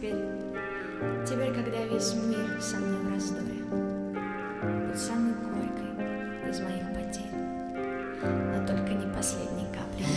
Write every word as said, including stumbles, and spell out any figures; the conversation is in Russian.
теперь, теперь, когда весь мир со мной в раздоре.